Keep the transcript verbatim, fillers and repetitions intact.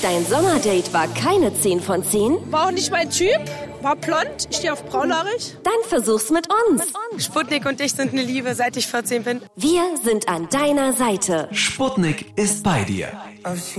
Dein Sommerdate war keine zehn von zehn? War auch nicht mein Typ. War blond. Ich stehe auf braunhaarig. Dann versuch's mit uns. Sputnik und ich sind eine Liebe, seit ich vierzehn bin. Wir sind an deiner Seite. Sputnik ist bei dir.